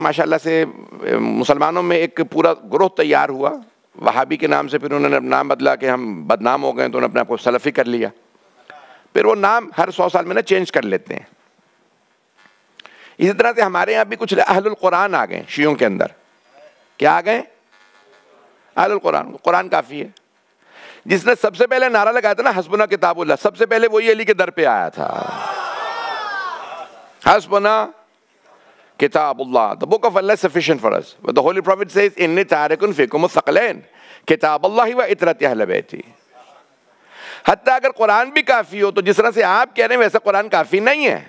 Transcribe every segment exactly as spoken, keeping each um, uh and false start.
माशाल्लाह से मुसलमानों में एक पूरा ग्रोह तैयार हुआ वहाबी के नाम से, फिर उन्होंने नाम बदला कि हम बदनाम हो गए तो उन्होंने अपने आप को सलफ़ी कर लिया। फिर वो नाम हर सौ साल में ना चेंज कर लेते हैं। इसी तरह से हमारे यहाँ भी कुछ अहलुल कुरान आ गए शियों के अंदर। क्या आ गए? अहलुल कुरान। कुरान काफ़ी है। जिसने सबसे पहले नारा लगाया था ना हस्बुना किताबुल्लाह, सबसे पहले वही अली के दर पे आया था। हस्बुना किताबुल्लाह, the book of Allah is sufficient for us. But the Holy Prophet says, inni tarikun fikum thaqalain, किताबुल्लाह व इतरत अहल बैती। हत्ता अगर कुरान भी काफी हो तो जिस तरह से आप कह रहे हैं वैसा कुरान काफी नहीं है।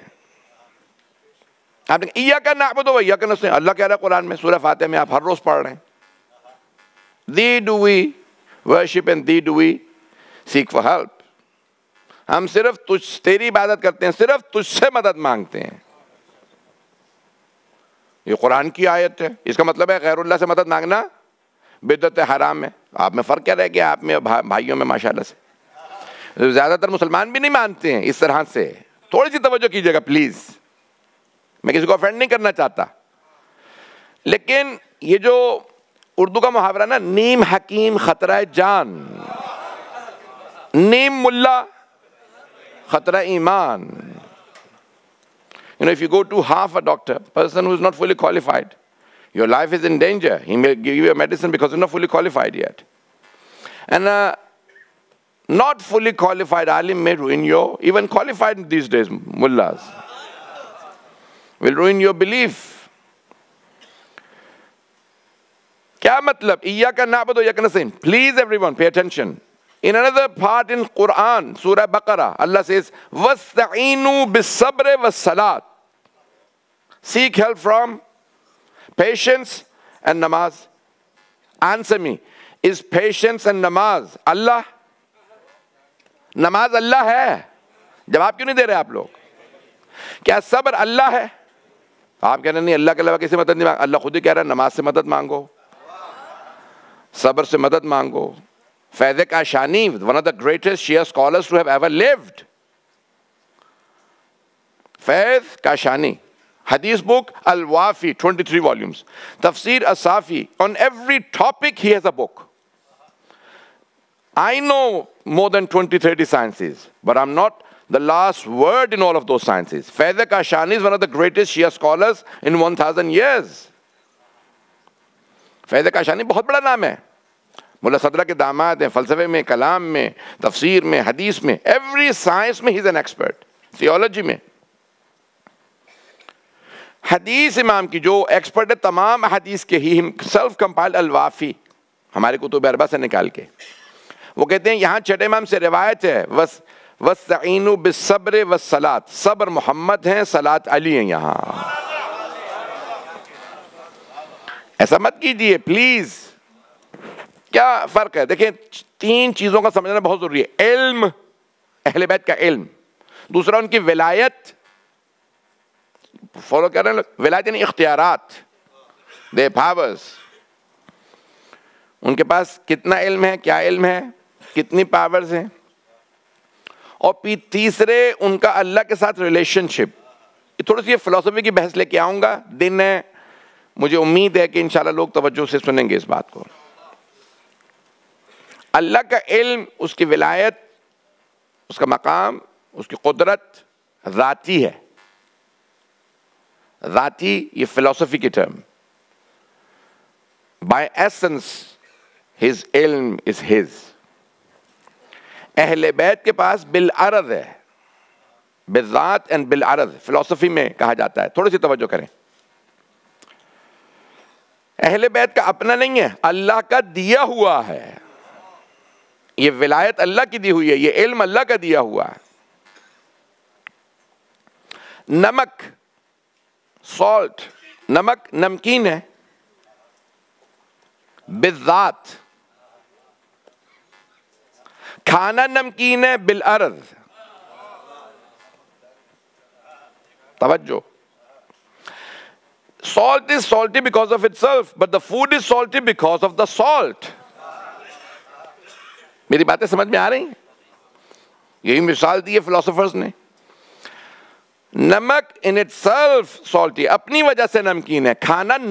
आपने इय्याका नअबुदु व इय्याका नस्तईन, अल्लाह कह रहा है कुरान में, सूरह फातिहा में आप हर रोज पढ़ रहे हैं, thee do we worship and thee do we seek for help। हम सिर्फ तुझ तेरी इबादत करते हैं, सिर्फ तुझसे मदद मांगते हैं। ये कुरान की आयत है। इसका मतलब है गैरुल्लाह से मदद मांगना बिदअत हराम है। आप में फ़र्क क्या रह गया? आप में भा, भाइयों में माशाल्लाह से ज़्यादातर मुसलमान भी नहीं मानते हैं इस तरह से। थोड़ी सी तवज्जो कीजिएगा प्लीज़, मैं किसी को ऑफेंड नहीं करना चाहता, लेकिन ये जो उर्दू का मुहावरा ना, नीम हकीम खतरा जान, नीम मुल्ला खतरा ईमान। You know, if you go to half a doctor, person who is not fully qualified, your life is in danger. He may give you a medicine because you're not fully qualified yet. And uh, not fully qualified alim may ruin your, even qualified these days, mullahs, will ruin your belief. क्या मतलब? इय्याका नअबुदु व इय्याका नस्तईन. Please everyone, pay attention. In another part in Quran, Surah Baqarah, Allah says, وَاسْتَعِينُوا بِالصَّبْرِ وَالصَّلَاةِ. Seek help from patience and namaz. Answer me, is patience and namaz Allah? नमाज अल्लाह है? जवाब क्यों नहीं दे रहे आप लोग? क्या सब्र अल्लाह है? आप कह रहे नहीं, अल्लाह के अलावा किसी मदद नहीं मांग। अल्लाह खुद ही कह रहा है नमाज से मदद मांगो, सब्र से मदद मांगो। फैज़ काशानी, one of the greatest Shia scholars to have ever lived, Faiz काशानी, Hadith book Al-Wafi, twenty-three volumes. Tafsir As-Safi, on every topic he has a book. I know more than twenty, thirty sciences, but I'm not the last word in all of those sciences. Faiz Kashani is one of the greatest Shia scholars in one thousand years. Faiz Kashani बहुत बड़ा नाम है। मुल्ला सदरा के दामाद हैं, फलसफे में, कलाम में, तफसीर में, हदीस में, every science में he is an expert. Theology में, हदीस इमाम की जो एक्सपर्ट है तमाम हदीस के, ही हिमसेल्फ कंपाइल्ड अल-वाफी, हमारे कुतुब अरबा से निकाल के। वो कहते हैं यहाँ छठे इमाम से रिवायत है, वस वस्तईनु बिस्सब्र वस्सलात, सब्र मोहम्मद हैं, सलात अली हैं। यहाँ ऐसा मत कीजिए प्लीज। क्या फर्क है? देखिए, तीन चीजों का समझना बहुत जरूरी है। इल्म, अहले बैत का इल्म, दूसरा उनकी विलायत, फॉलो कर रहे हैं, विलायत यानी इख्तियारात, दे पावर्स, उनके पास कितना इल्म है, क्या इल्म है, कितनी पावर्स हैं। और तीसरे उनका अल्लाह के साथ रिलेशनशिप। थोड़ी सी फिलोसफी की बहस लेके आऊंगा, दिन है, मुझे उम्मीद है कि इंशाल्लाह लोग तवज्जो से सुनेंगे इस बात को। अल्लाह का इल्म, उसकी विलायत, उसका मकाम, उसकी कुदरत ज़ाती है। ज़ाती ये फिलोसफी की टर्म। बाय एसेंस हिज इल्म इज हिज। अहले बैत के पास बिल अरद है, बिज़ात एंड बिल अरद, फिलोसफी में कहा जाता है। थोड़ी सी तवज्जो करें, अहले बैत का अपना नहीं है, अल्लाह का दिया हुआ है। ये विलायत अल्लाह की दी हुई है, ये इल्म अल्लाह का दिया हुआ है। नमक, सॉल्ट, नमक नमकीन है, बिज़ात। खाना नमकीन है, बिल अर्ज़। तवज्जो, salt is salty because of itself, but the food is salty because of the salt. मेरी बातें समझ में आ रही हैं? यही मिसाल दी है फिलोसोफर्स ने। नमक इन इटसेल्फ सॉल्टी, अपनी वजह से नमकीन है। खाना